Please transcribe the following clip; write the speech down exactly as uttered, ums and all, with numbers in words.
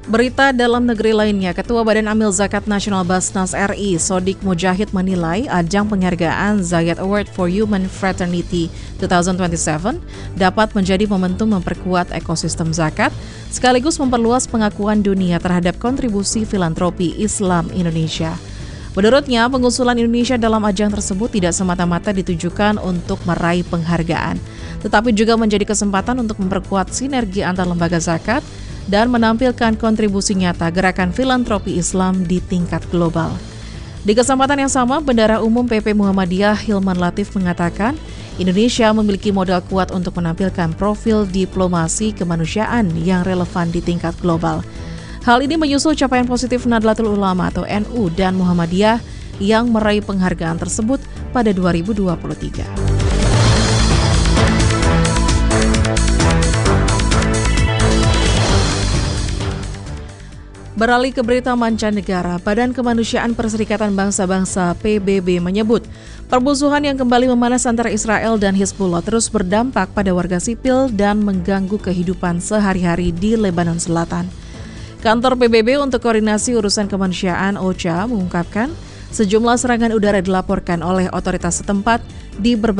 Berita dalam negeri lainnya, Ketua Badan Amil Zakat Nasional Basnas R I, Sodik Mujahid menilai ajang penghargaan Zayed Award for Human Fraternity dua ribu dua puluh tujuh dapat menjadi momentum memperkuat ekosistem zakat, sekaligus memperluas pengakuan dunia terhadap kontribusi filantropi Islam Indonesia. Menurutnya, pengusulan Indonesia dalam ajang tersebut tidak semata-mata ditujukan untuk meraih penghargaan, tetapi juga menjadi kesempatan untuk memperkuat sinergi antar lembaga zakat dan menampilkan kontribusi nyata gerakan filantropi Islam di tingkat global. Di kesempatan yang sama, Bendahara Umum P P Muhammadiyah Hilman Latif mengatakan, Indonesia memiliki modal kuat untuk menampilkan profil diplomasi kemanusiaan yang relevan di tingkat global. Hal ini menyusul capaian positif Nahdlatul Ulama atau N U dan Muhammadiyah yang meraih penghargaan tersebut pada dua ribu dua puluh tiga. Beralih ke berita mancanegara, Badan Kemanusiaan Perserikatan Bangsa-Bangsa P B B menyebut permusuhan yang kembali memanas antara Israel dan Hizbullah terus berdampak pada warga sipil dan mengganggu kehidupan sehari-hari di Lebanon Selatan. Kantor P B B untuk Koordinasi Urusan Kemanusiaan O C H A mengungkapkan sejumlah serangan udara dilaporkan oleh otoritas setempat di berbagai